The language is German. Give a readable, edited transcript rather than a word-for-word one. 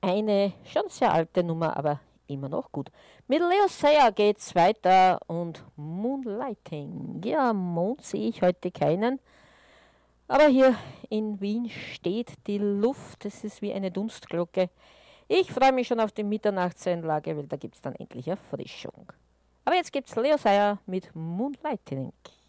Eine schon sehr alte Nummer, aber immer noch gut. Mit Leo Sayer geht's weiter und Moonlighting. Ja, Mond sehe ich heute keinen, aber hier in Wien steht die Luft, das ist wie eine Dunstglocke. Ich freue mich schon auf die Mitternachtseinlage, weil da gibt es dann endlich Erfrischung. Aber jetzt gibt's Leo Sayer mit Moonlighting.